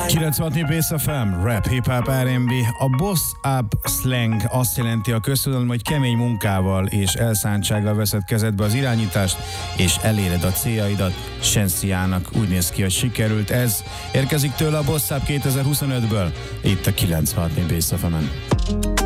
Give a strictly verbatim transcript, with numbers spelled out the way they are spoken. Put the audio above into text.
kilencvenhat Bass ef em, rap, hip-hop, er end bé. A boss up slang azt jelenti a köztudatban, hogy kemény munkával és elszántsággal veszed kezedbe az irányítást, és eléred a céljaidat. Shensiának úgy néz ki, hogy sikerült ez. Érkezik tőle a Boss Up kétezer-huszonötből, itt a kilencvenhat Bass ef emen.